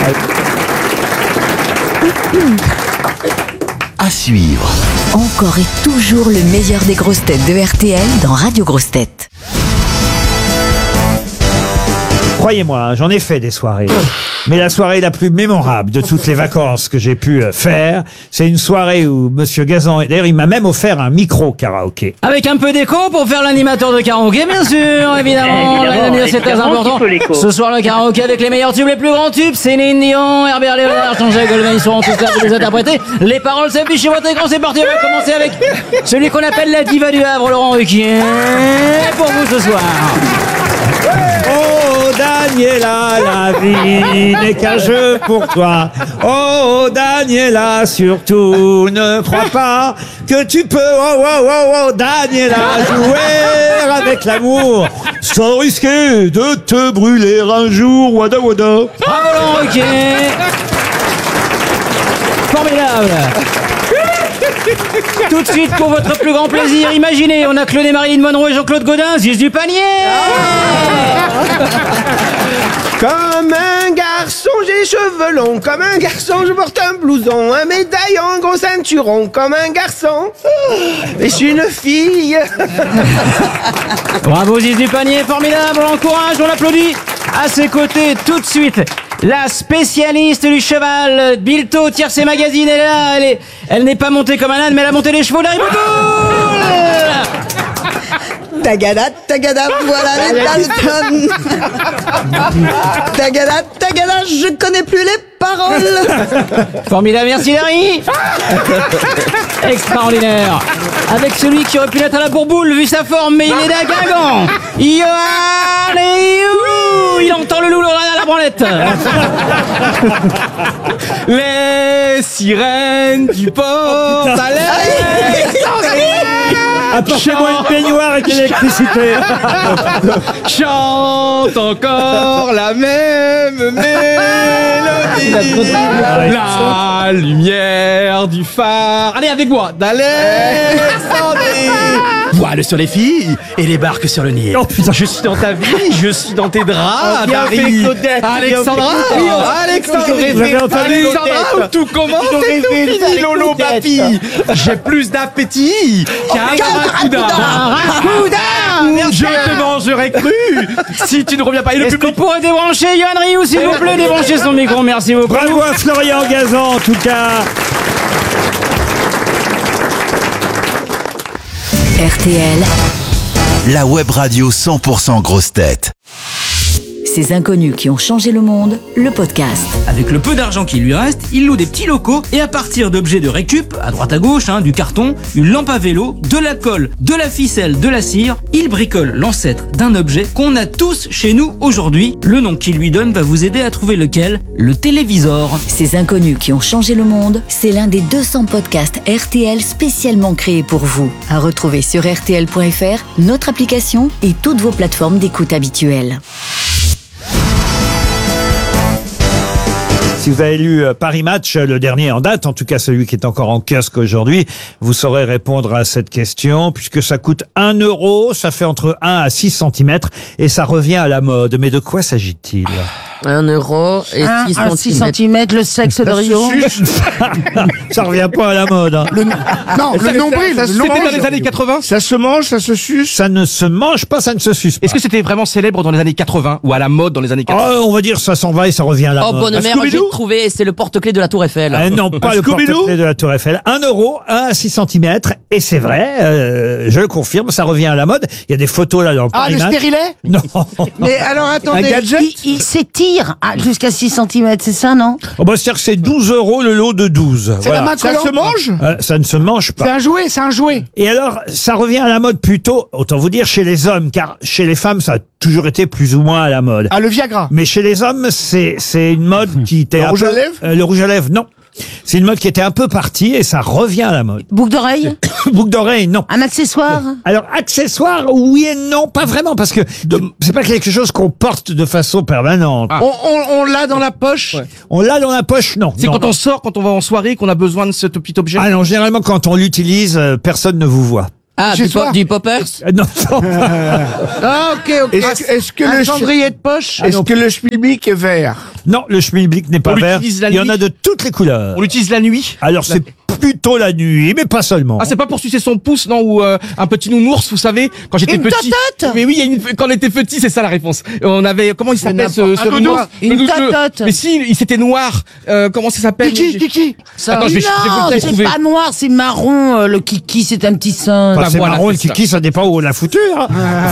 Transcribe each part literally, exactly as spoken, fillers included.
À suivre. Encore et toujours le meilleur des grosses têtes de R T L dans Radio Grosses Têtes. Croyez-moi, j'en ai fait des soirées. Mais la soirée la plus mémorable de toutes les vacances que j'ai pu faire, c'est une soirée où Monsieur Gazan, d'ailleurs, il m'a même offert un micro karaoké. Avec un peu d'écho pour faire l'animateur de karaoké, bien sûr, évidemment. Évidemment, c'est très important. Ce soir, le karaoké avec les meilleurs tubes, les plus grands tubes. Céline Dion, Herbert Léonard, Jean-Jacques Goldman, ils seront tous là pour les interpréter. Les paroles s'affichent sur votre écran, c'est parti. On va commencer avec celui qu'on appelle la diva du Havre, Laurent Ruquier. Pour vous ce soir. Oh Daniela, la vie n'est qu'un jeu pour toi. Oh Daniela, surtout ne crois pas que tu peux, oh oh oh oh Daniela, jouer avec l'amour sans risquer de te brûler un jour. Wada wada. Bravo Laurent Ruquier. Formidable. Tout de suite, pour votre plus grand plaisir, imaginez, on a cloné Marilyn Monroe et Jean-Claude Gaudin, Ziz du panier. Comme un garçon, j'ai les cheveux longs. Comme un garçon, je porte un blouson, un médaillon, un gros ceinturon. Comme un garçon, mais je suis une fille. Bravo Ziz du panier, formidable, on l'encourage, on l'applaudit. À ses côtés, tout de suite, la spécialiste du cheval, Bilto, Tiercé Magazine, elle est là, elle est, elle n'est pas montée comme un âne, mais elle a monté les chevaux d'Harry Potter. Tagada, tagada, voilà les Dalton. Tagada, tagada, je connais plus les paroles. Formidable, merci Larry. Extraordinaire. Avec celui qui aurait pu l'être à la bourboule, vu sa forme, mais il est d'un Guingamp. Yoann et you. Il entend le loup à la branlette. Les sirènes du port à Apportez-moi une baignoire et de l'électricité. Chante encore la même mélodie. La lumière du phare. Allez avec moi, d'Alexandrie. Voile sur les filles et les barques sur le Nil. Oh, putain. Je suis dans ta vie, je suis dans tes draps, Dari. Alexandra, Alexandra, Vous avez entendu Alexandra, où tout commence et tout finit, Lolo Papi. J'ai plus d'appétit qu'un barracuda. Je te mangerai cru si tu ne reviens pas. Et le Est-ce qu'on public pourrait débrancher Yoann Rioux, s'il vous plaît, débrancher son micro, merci beaucoup. Bravo à Florian Gazan, en tout cas. R T L, La web radio cent pour cent grosses têtes. ces inconnus qui ont changé le monde, le podcast. Avec le peu d'argent qui lui reste, il loue des petits locaux et à partir d'objets de récup, à droite à gauche, hein, du carton, une lampe à vélo, de la colle, de la ficelle, de la cire, il bricole l'ancêtre d'un objet qu'on a tous chez nous aujourd'hui. Le nom qu'il lui donne va vous aider à trouver lequel, le télévisor. Ces inconnus qui ont changé le monde, c'est l'un des deux cents podcasts R T L spécialement créés pour vous. À retrouver sur R T L point F R, notre application et toutes vos plateformes d'écoute habituelles. Si vous avez lu Paris Match, le dernier en date, en tout cas celui qui est encore en kiosque aujourd'hui, vous saurez répondre à cette question, puisque ça coûte un euro, ça fait entre un à six centimètres, et ça revient à la mode. Mais de quoi s'agit-il? Un euro et un, six un centimètres. six centimètres, le sexe de Rio. Ça revient pas à la mode. Hein. Le, non, le nombril, ça, le c'était nombril. dans les années quatre-vingts. Ça se mange, ça se suce. Ça ne se mange pas, ça ne se suce pas. Est-ce que c'était vraiment célèbre dans les années quatre-vingts ou à la mode dans les années quatre-vingts? Oh, on va dire ça s'en va et ça revient à la Oh, mode. bonne mère, j'ai trouvé, c'est le porte-clés de la Tour Eiffel. Ah, non, pas le porte-clés de la Tour Eiffel. Un euro, un à six centimètres, et c'est vrai, euh, je le confirme, ça revient à la mode. Il y a des photos là dans Ah, Paris le Match. stérilet? Non. Mais alors, attendez. Un gadget? Il, il s'étire à- jusqu'à six centimètres, c'est ça, non? Oh, bah, c'est-à-dire que c'est douze euros le lot de douze. C'est la main Ça collante. se mange? Euh, ça ne se mange C'est pas. un jouet, c'est un jouet. Et alors, ça revient à la mode plutôt, autant vous dire, chez les hommes, car chez les femmes, ça a toujours été plus ou moins à la mode. Ah, le Viagra. Mais chez les hommes, c'est c'est une mode qui était Le un rouge peu- à lèvres euh, Le rouge à lèvres, non. C'est une mode qui était un peu partie et ça revient à la mode. Boucle d'oreille? Boucle d'oreille, non. Un accessoire? Alors, accessoire, oui et non, pas vraiment, parce que de- c'est pas quelque chose qu'on porte de façon permanente. On, on, on l'a dans la poche. On l'a dans la poche, non. C'est Non, quand non. on sort, quand on va en soirée, qu'on a besoin de ce petit objet. Ah non, généralement, quand on l'utilise, euh, personne ne vous voit. Ah, Chez du, soi. po- du poppers. Euh, non, non. Ah, ok, ok. Est-ce, est-ce que Un le cendrier de poche? Est-ce que le schmilblick est vert? Non, le schmilblick n'est pas On vert. l'utilise la Il y en nuit. a de toutes les couleurs. On l'utilise la nuit. Alors c'est plutôt la nuit, mais pas seulement. Ah, c'est pas pour sucer son pouce, non, ou euh, un petit nounours, vous savez, quand j'étais Une petit. totote. Mais oui, il y a une, quand on était petit, c'est ça la réponse. On avait, comment il s'appelait ce, n'importe- ce un doudou. nounours Une Le- le- totote. Mais si, il s'était noir. Euh, comment ça s'appelle Kiki, Kiki. Attends, je vais, je vais vous Non, le c'est trouver. pas noir, c'est marron. euh, le kiki, c'est un petit singe. Enfin, Bah, c'est voilà, marron, le c'est ça. kiki, ça dépend où on l'a foutu. Hein.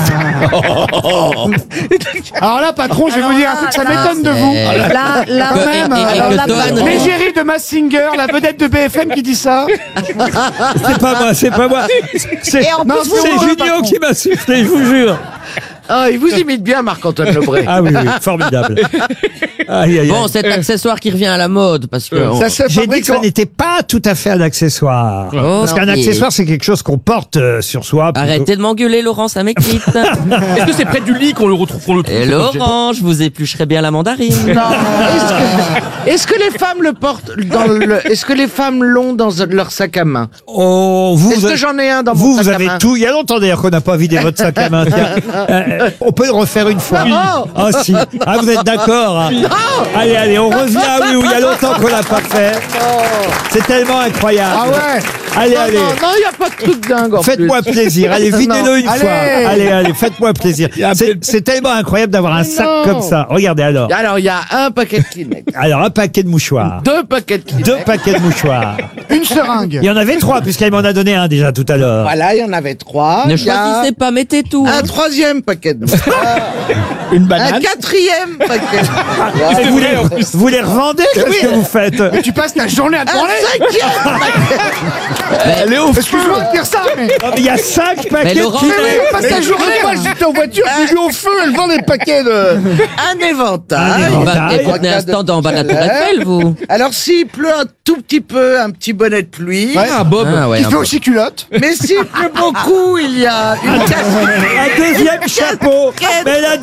Alors là, patron, je vais vous dire un truc, ça m'étonne de vous. Là, là Que- même, et- et- et alors que là, Tom- pardon. L'égérie de Massinger, la vedette de B F M qui dit ça. C'est pas moi, c'est pas moi. C'est Et en Non, plus, c'est c'est vous- moi, Junio qui m'a soufflé, je vous jure. Ah, il vous imite bien, Marc-Antoine Lebré. Ah oui, oui, formidable. Aïe, aïe, Bon, aïe. cet accessoire qui revient à la mode, parce que... on- Ça se J'ai dit fabrique que ça en- n'était pas tout à fait un accessoire. Oh, Parce qu'un non, accessoire, c'est quelque chose qu'on porte euh, sur soi. plutôt- Arrêtez de m'engueuler, Laurent, ça m'excite. Est-ce que c'est près du lit qu'on le retrouve, qu'on le trouve Et cet objet Laurent, je vous éplucherai bien la mandarine. Non, est-ce que, est-ce que les femmes le portent dans le, est-ce que les femmes l'ont dans leur sac à main? Oh, vous, Est-ce vous que avez- j'en ai un dans vous, mon sac vous à avez main? tout. Il y a longtemps d'ailleurs qu'on n'a pas vidé votre sac à main. Tiens. Euh, on peut le refaire une fois. Non. Ah si. Ah, vous êtes d'accord. Hein. Allez, allez, on revient. Oui, oui, il y a longtemps qu'on l'a pas fait. C'est tellement incroyable. Ah ouais. Allez, Non, allez. non, non, il n'y a pas de truc dingue en Faites-moi plus. plaisir. Allez, videz-le une Allez. fois. Allez, allez, faites-moi plaisir. C'est c'est tellement incroyable d'avoir un sac non. comme ça. Regardez alors. Alors, il y a un paquet de Kleenex, Alors, un paquet de mouchoirs. deux paquets de Kleenex. Deux paquets de mouchoirs. Une seringue. Il y en avait trois, puisqu'elle m'en a donné un déjà tout à l'heure. Voilà, il y en avait trois. Ne Il y a choisissez pas, mettez tout. un troisième paquet de mouchoirs. Une Un banane. quatrième paquet de mouchoirs. Et vous, les, vous les revendez? Qu'est-ce que vous faites? Mais tu passes ta journée à te Un branler. cinquième paquet. Elle est au Excuse-moi de dire ça, mais. Non, mais il y a cinq paquets Mais de Laurent, Kleenex. Tu passes ta journée. Moi, j'étais en voiture, j'ai vu au feu, elle vend des paquets de. Un éventail. Un Bah, éventail. écoutez un instant dans bas la tour Eiffel, vous. Alors, s'il pleut un tout petit peu, un petit bonnet de pluie. Ouais. Ah, Bob. Ah, ouais, Qui un fait peu. aussi culotte. Mais s'il pleut beaucoup, il y a une casquette. Un deuxième chapeau. Mais elle a